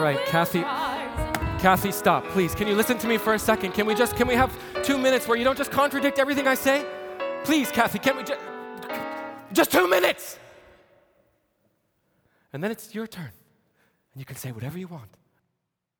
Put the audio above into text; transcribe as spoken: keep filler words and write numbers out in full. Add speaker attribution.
Speaker 1: All right, Kathy, Kathy, stop, please. Can you listen to me for a second? Can we just, can we have two minutes where you don't just contradict everything I say? Please, Kathy, can we just, just two minutes? And then it's your turn, and you can say whatever you want.